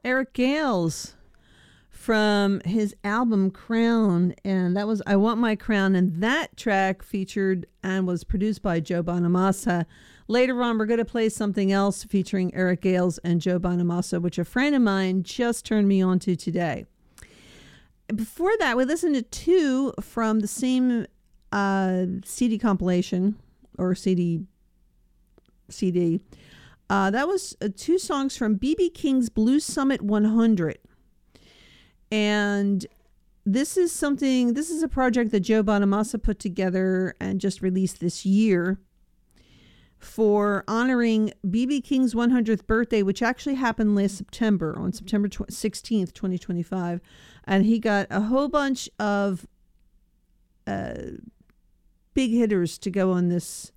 Eric Gales from his album Crown, and that was I Want My Crown, and that track featured and was produced by Joe Bonamassa. Later on, we're going to play something else featuring Eric Gales and Joe Bonamassa, which a friend of mine just turned me on to today. Before that, we listened to two from the same CD compilation, or CD. That was two songs from B.B. King's Blues Summit 100. And this is a project that Joe Bonamassa put together and just released this year for honoring B.B. King's 100th birthday, which actually happened last September, on September 16th, 2025. And he got a whole bunch of big hitters to go on this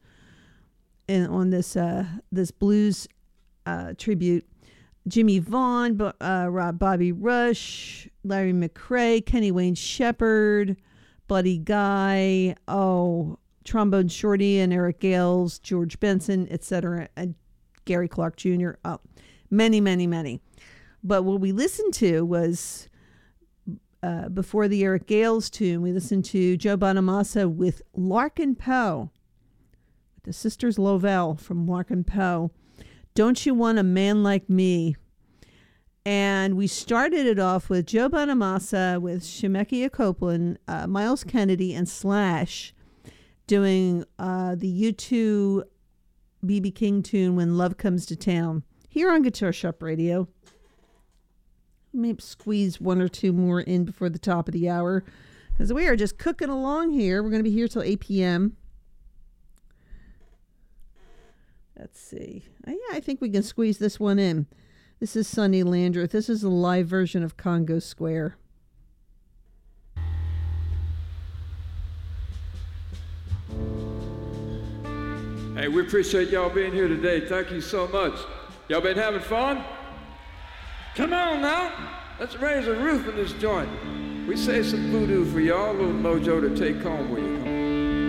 this blues tribute. Jimmy Vaughn, Bobby Rush, Larry McRae, Kenny Wayne Shepherd, Buddy Guy, Trombone Shorty and Eric Gales, George Benson, etc., and Gary Clark Jr. Many, many, many. But what we listened to was before the Eric Gales tune, we listened to Joe Bonamassa with Larkin Poe, the Sisters Lovell from Larkin Poe. Don't You Want a Man Like Me? And we started it off with Joe Bonamassa with Shemekia Copeland, Miles Kennedy, and Slash doing the U2 B.B. King tune When Love Comes to Town here on Guitar Shop Radio. Maybe squeeze one or two more in before the top of the hour, because we are just cooking along here. We're going to be here till 8 p.m. Let's see. I think we can squeeze this one in. This is Sonny Landreth. This is a live version of Congo Square. Hey, we appreciate y'all being here today. Thank you so much. Y'all been having fun? Come on now. Let's raise a roof in this joint. We say some voodoo for y'all, a little mojo to take home with you. Come on.